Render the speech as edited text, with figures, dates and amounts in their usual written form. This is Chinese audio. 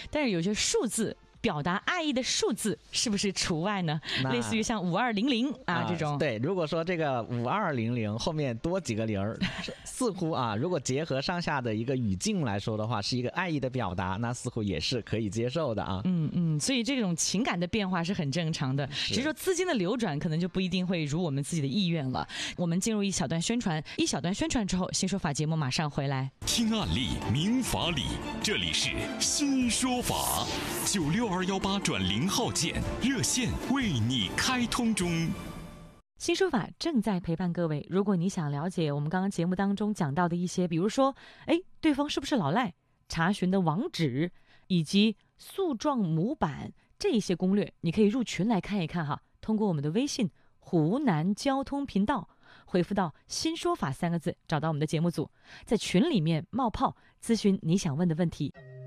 但是有些数字表达爱意的数字是不是除外呢？类似于像5200这种。 对，如果说这个5200后面多几个零，似乎如果结合上下的一个语境来说的话，是一个爱意的表达，那似乎也是可以接受的啊。 所以这种情感的变化是很正常的，只是说资金的流转可能就不一定会如我们自己的意愿了。我们进入一小段宣传之后，新说法节目马上回来。 听案例明法理，这里是新说法，96218转0号键，热线为你开通中。 新说法正在陪伴各位，如果你想了解我们刚刚节目当中讲到的一些，比如说对方是不是老赖，查询的网址以及诉状模板这些攻略，你可以入群来看一看哈。通过我们的微信湖南交通频道回复到新说法3个字，找到我们的节目组，在群里面冒泡咨询你想问的问题。